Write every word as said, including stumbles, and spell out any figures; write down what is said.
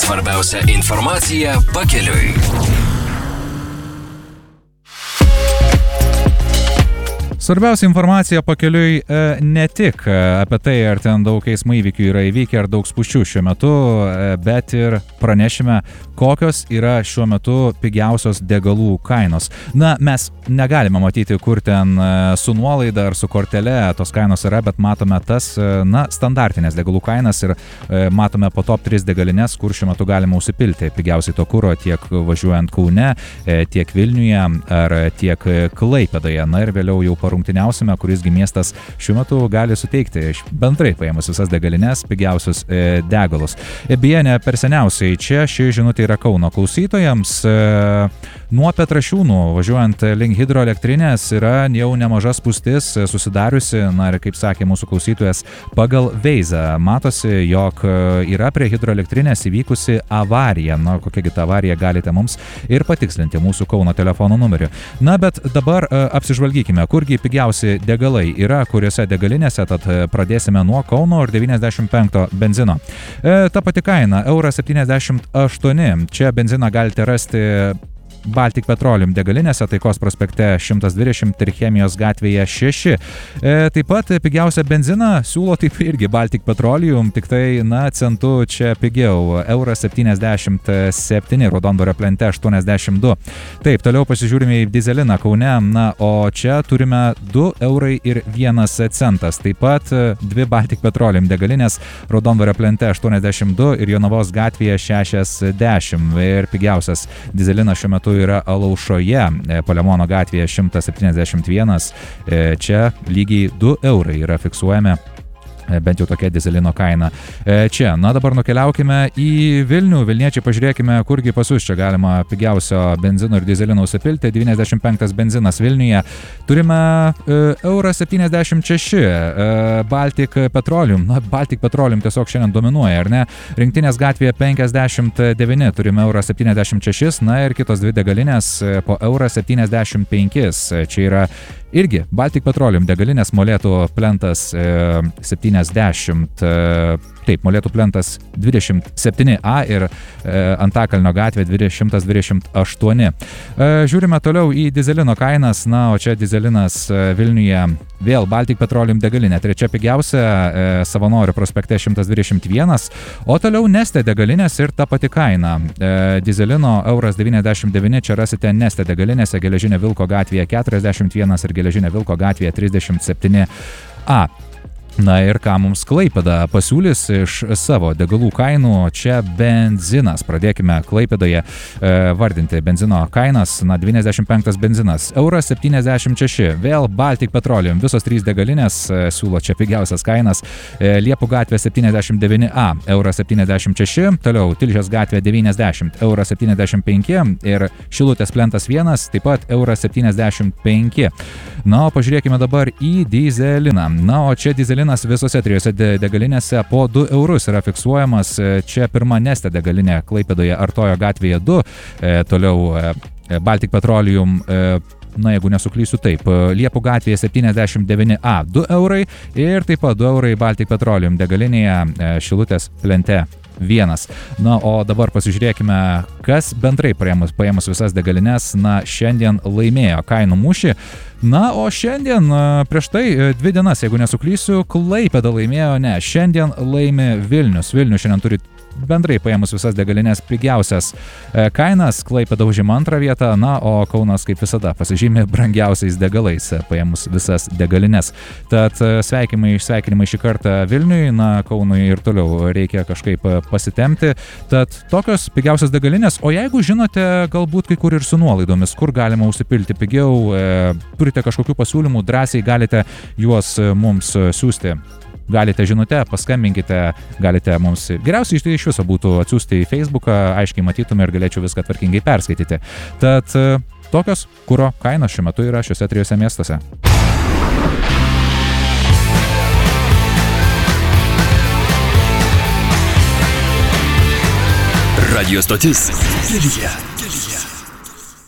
Svarbiausia informacija pakeliui. Svarbiausia informacija pakeliui ne tik apie tai, ar ten daug eismo įvykių yra įvykę, ar daug spūsčių šiuo metu, bet ir pranešime, kokios yra šiuo metu pigiausios degalų kainos. Na, mes negalime matyti, kur ten su nuolaida ar su kortele tos kainos yra, bet matome tas, na, standartinės degalų kainas ir matome po top tris degalinės, kur šiuo metu galima užsipilti pigiausiai to kuro tiek važiuojant Kaune, tiek Vilniuje ar tiek Klaipėdoje. Na ir vėliau jau parungtiniausime, kurisgi miestas šiuo metu gali suteikti bendrai paėmus visas degalinės pigiausius e, degalus. E, beje, ne per seniausiai čia ši žinutė yra Kauno klausytojams. E, nuo Petrašiūnų važiuojant link hidroelektrinės yra jau nemaža spūstis susidariusi, na ir kaip sakė mūsų klausytojas, pagal Veizą matosi, jog yra prie hidroelektrinės įvykusi avarija. Na, kokiagi ta avarija galite mums ir patikslinti mūsų Kauno telefono numeriu. Na, bet dabar e, apsižvalgykime, kurgi pigiausi degalai yra, kuriuose degalinėse, tad pradėsime nuo Kauno ir devyniasdešimt penkto benzino. E, ta pati kaina, euras septyniasdešimt aštuoni. Čia benziną galite rasti Baltic Petroleum degalinėse, Taikos prospekte šimtas dvidešimt ir Chemijos gatvėje šeši. E, taip pat pigiausią benziną siūlo taip irgi Baltic Petroleum, tik tai, na, centu čia pigiau. Euras septyniasdešimt septyni, Raudondvario plente aštuoniasdešimt du. Taip, toliau pasižiūrime į dizeliną Kaune, na, o čia turime du eurai ir vienas centas. Taip pat dvi Baltic Petroleum degalinės, Raudondvario plente aštuoniasdešimt du ir Jonavos gatvėje šešiasdešimt. Ir pigiausias dizelinas šiuo metu yra Alaušoje, Palemono gatvėje šimtas septyniasdešimt vienas, čia lygiai du eurai yra fiksuojami, bent jau tokia dizelino kaina. Čia, na dabar nukeliaukime į Vilnių. Vilniečiai, pažiūrėkime, kurgi pas jūs čia galima pigiausio benzino ir dizelino užsipilti. devyniasdešimt penktas benzinas Vilniuje. Turime eurą septyniasdešimt šeši. Baltic Petroleum. Na, Baltic Petroleum tiesiog šiandien dominuoja, ar ne? Rinktinės gatvėje penkiasdešimt devyni. Turime eurą septyniasdešimt šeši. Na ir kitos dvi degalinės po eurą septyniasdešimt penki. Čia yra irgi Baltic Petroleum degalinės, Molėtų plentas e, septyniasdešimt, e, taip, Molėtų plentas dvidešimt septyni A ir e, Antakalnio gatvė šimtas dvidešimt aštuoni. E, žiūrime toliau į dizelino kainas, na, o čia dizelinas Vilniuje vėl Baltic Petroleum degalinė, trečia pigiausia, e, Savanorių prospekte šimtas dvidešimt vienas, o toliau Neste degalinės ir ta pati kaina. E, dizelino euras devyniasdešimt devyni, čia rasite Neste degalinėse, Geležinio Vilko gatvėje keturiasdešimt vienas ir Geležinio Vilko gatvėje trisdešimt septyni A. Na ir ką mums Klaipėda pasiūlys iš savo degalų kainų. Čia benzinas. Pradėkime Klaipėdoje e, vardinti benzino kainas. Na, devyniasdešimt penktas benzinas. Euras septyniasdešimt šeši. Vėl Baltic Petroleum. Visos trys degalinės e, siūlo čia pigiausias kainas. E, Liepų gatvė septyniasdešimt devyni A. Euras septyniasdešimt šeši. Toliau Tilžės gatvė devyniasdešimt. Euras septyniasdešimt penki. Ir Šilutės plentas vienas. Taip pat euras septyniasdešimt penki. Na, o pažiūrėkime dabar į dizeliną. Na, o čia dizelinas visose trijose de- degalinėse po du eurus yra fiksuojamas. Čia pirma Neste degalinė Klaipėdoje Artojo gatvėje du, e, toliau e, Baltic Petroleum, e, na jeigu nesuklysiu taip, Liepų gatvėje septyniasdešimt devyni A du eurai ir taip pat du eurai Baltic Petroleum degalinėje e, Šilutės plente vienas. Na, o dabar pasižiūrėkime, kas bendrai paėmus, paėmus visas degalinės, na, šiandien laimėjo kainų mūšį. Na, o šiandien prieš tai dvi dienas, jeigu nesuklysiu, Klaipėda laimėjo, ne, šiandien laimi Vilnius. Vilnius šiandien turi bendrai paėmus visas degalinės pigiausias kainas, Klaipėda užima antrą vietą, na, o Kaunas kaip visada pasižymė brangiausiais degalais paėmus visas degalinės. Tad sveikinimai, sveikinimai šį kartą Vilniui, na, Kaunui ir toliau reikia kažkaip pasitemti. Tad tokios pigiausias degalinės, o jeigu žinote, galbūt kai kur ir su nuolaidomis, kur galima užsipilti pigiau, e, turite kažkokių pasiūlymų, drąsiai galite juos mums siūsti. Galite žinutę, paskambinkite, galite mums geriausiai iš tai iš viso būtų atsiųsti į Facebooką, aiškiai matytume ir galėčiau viską tvarkingai perskaityti. Tad tokios kuro kainos šiuo metu yra šiuose trijose miestuose. Radio stotis Kelyje.